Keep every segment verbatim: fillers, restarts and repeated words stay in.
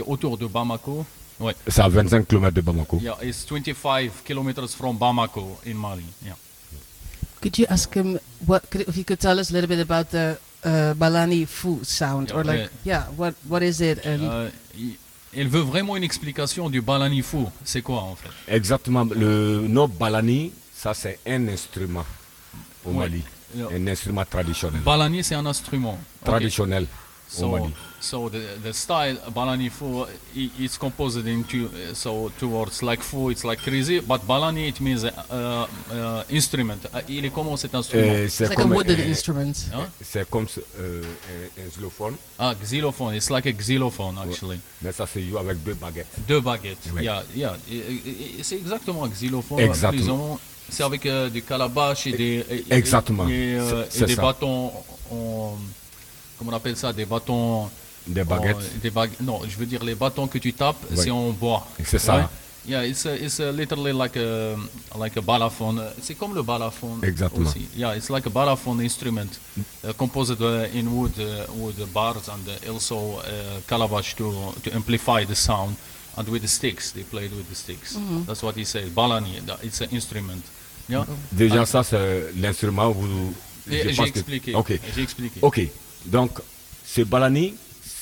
autour de Bamako. Ouais. C'est à vingt-cinq kilomètres de Bamako. Yeah, it's twenty-five kilometers from Bamako in Mali. Yeah. Could you ask him what could, if you could tell us a little bit about the uh, Balani Fu sound, Yeah, or like yeah. yeah, what what is it? And Euh, il, il veut vraiment une explication du balani fou. C'est quoi en fait? Exactement. Le nom Balani, ça c'est un instrument au Ouais. Mali. Yeah. Un instrument traditionnel. Balani, c'est un instrument. Okay. Traditionnel au So, Mali. so the the style balani fou, i- it's composed into uh, so towards like fou, it's like crazy, but balani it means uh, uh, instrument. Uh, il est comment cet instrument? Euh, it's c'est like a comme, wooden euh, instrument. Hein? c'est comme euh, un, un xylophone, Ah, xylophone. It's like a xylophone actually. mais ça se joue avec deux baguettes. Deux baguettes. Ouais. Yeah, yeah. Et- et- et C'est exactement un xylophone. Exactement. Plus ou moins. C'est avec euh, des calabaches et des et- et- Exactement. et, euh, C'est- et c'est des ça. bâtons. En, comment on appelle ça? Des bâtons. Des baguettes. en- des bag- non, je veux dire les bâtons que tu tapes, Ouais. c'est en bois. C'est ça. Ouais. Yeah, it's a, it's a literally like a like a balafon. C'est comme le balafon. Exactement. Aussi. Yeah, it's like a balafon instrument uh, composed uh, in wood, uh, wood bars and uh, also uh, calabash to to amplify the sound. And with the sticks, they played with the sticks. That's what he said. Balani, that- it's an instrument. Yeah. Déjà, Ah. ça c'est l'instrument. Vous, Et je J'ai pense que- expliqué. Ok. J'ai expliqué. Ok. Donc, ce Balani,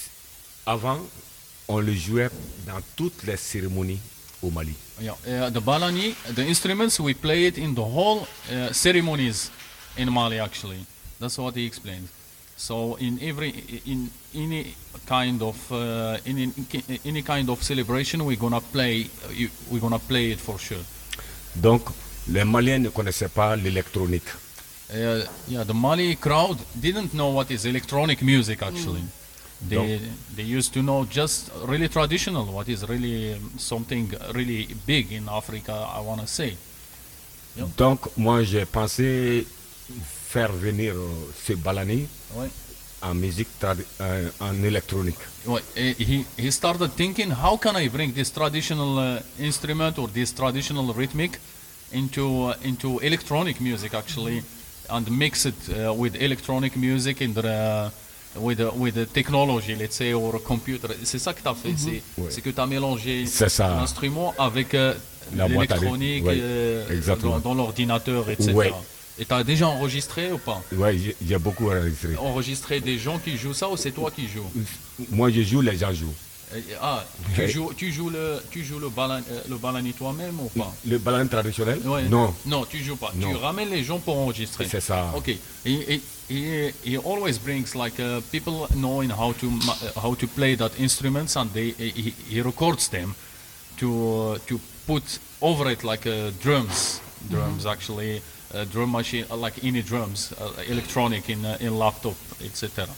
avant, on le jouait dans toutes les cérémonies au Mali. Yeah. Uh, the balani, the instruments, we play it in the whole uh, ceremonies in Mali. Actually, that's what he explained. So in every in any kind of uh, in, in any kind of celebration, we're gonna play. Uh, you, we're gonna play it for sure. Donc, les Maliens ne connaissaient pas l'électronique. Uh, yeah, the Mali crowd didn't know what is electronic music actually. They they used to know just really traditional, what is really um, something really big in Africa, I want to say. Yeah. Donc, moi, j'ai pensé faire venir euh, ce Balani Ouais. en musique, tradi- euh, en électronique. Ouais, eh, he he started thinking, how can I bring this traditional uh, instrument or this traditional rhythmic into uh, into electronic music actually, and mix it uh, with electronic music in the with the, with the technology, let's say, or a computer. C'est ça que tu as fait, c'est Ouais. c'est que tu as mélangé C'est ça. l'instrument avec euh, La boîte à rythme, l'électronique ouais, euh, exactement. dans, dans l'ordinateur, et cetera. Ouais. Et tu as déjà enregistré ou pas? Ouais, j'ai- j'ai beaucoup enregistré. Enregistré des gens qui jouent ça ou c'est toi qui joues? Moi, je joue, les gens jouent. Euh, Ah, tu Ouais. joues, tu joues le, tu joues le, balan, euh, le balani toi-même ou pas? Le Balani traditionnel? Ouais. Non. Non, tu joues pas. Tu Non. ramènes les gens pour enregistrer. C'est ça. Okay. He, he, he, he always brings like uh, people knowing how to ma- uh, how to play that instruments, and they he, he records them to uh, to put over it like uh, drums, drums actually, uh, drum machine uh, like any drums, uh, electronic in uh, in laptop, et cetera.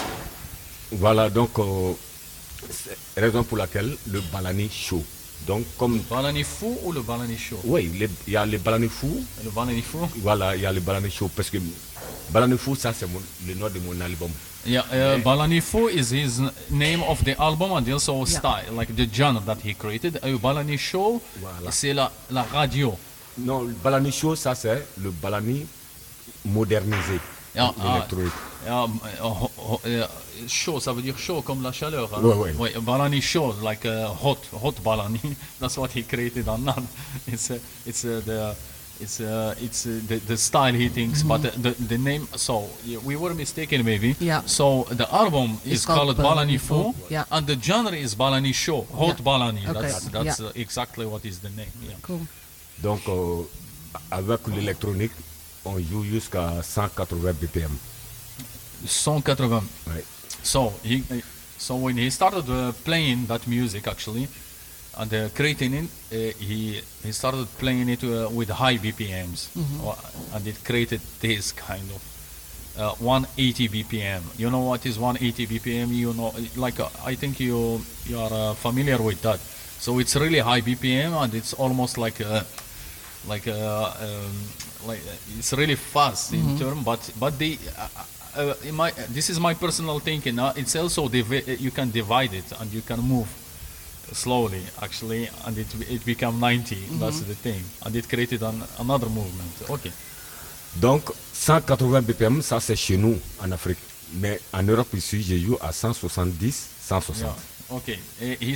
Voilà, donc, euh, c'est la raison pour laquelle le Balani chaud. Donc, comme. Balani fou ou le balani chaud? Oui, les- il y a les Balani fous. Le balani fou. Voilà, il y a le Balani chaud. Parce que Balani fou, ça, c'est mon- le nom de mon album. Yeah, uh, Balani Fou is his n- name of the album and also style, like the genre that he created. Uh, Balani Show, Voilà. c'est la, la radio. Non, le Balani chaud, ça, c'est le Balani modernisé. Ah, ah. Électronique. Um, uh, ho- ho- uh, chaud, ça veut dire chaud comme la chaleur. Hein? Ouais, ouais. Balani Show, like uh, hot, hot Balani. That's what he created on that. It's uh, it's uh, the it's uh, it's uh, the, the style he thinks, but the, the the name. So yeah, we were mistaken maybe. Yeah. So the album It's is called called Balani Balani Fou, Fou, yeah. and the genre is Balani Show, hot Yeah. Balani. Okay, That's that's yeah. uh, exactly what is the name. Yeah. Cool. Donc, euh, avec l'électronique, on joue jusqu'à cent quatre-vingts B P M. one eighty. Ouais. So he, so when he started uh, playing that music actually, and uh, creating it, uh, he he started playing it uh, with high B P Ms, uh, and it created this kind of uh, one eighty B P M. You know what is one eighty B P M? You know, like uh, I think you you are uh, familiar with that. So it's really high B P M, and it's almost like a like uh, um, like uh, it's really fast in term, but but the uh, uh, in my this is my personal thinking. Uh, it's also divi- you can divide it and you can move slowly actually, and it it become ninety. That's the thing, and it created an, another movement. Okay. Donc, cent quatre-vingts B P M, ça c'est chez nous en Afrique. Mais en Europe ici, je joue à cent soixante-dix, cent soixante. Yeah. Okay. Uh, he